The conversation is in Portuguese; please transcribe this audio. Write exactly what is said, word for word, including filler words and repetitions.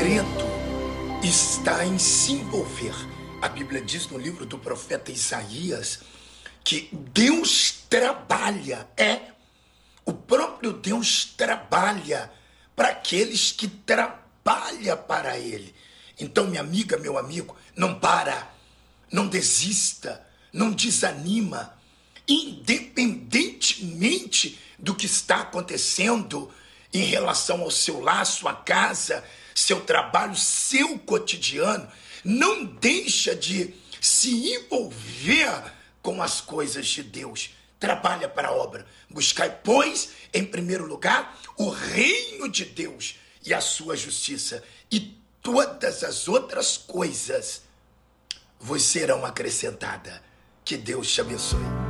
segredo está em se envolver. A Bíblia diz no livro do profeta Isaías que Deus trabalha, é, o próprio Deus trabalha para aqueles que trabalham para Ele. Então, minha amiga, meu amigo, não para, não desista, não desanima, independentemente do que está acontecendo em relação ao seu lar, sua casa, seu trabalho, seu cotidiano, não deixa de se envolver com as coisas de Deus. Trabalha para a obra. Buscai, pois, em primeiro lugar, o reino de Deus e a sua justiça, e todas as outras coisas vos serão acrescentadas. Que Deus te abençoe.